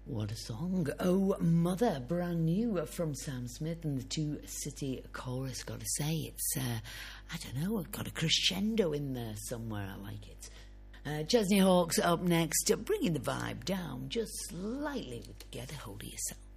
What a song. Oh, Mother, brand new from Sam Smith and the Two City Chorus. Got to say, it's, I don't know, got a crescendo in there somewhere. I like it. Chesney Hawkes up next, bringing the vibe down just slightly. Get a hold of yourself.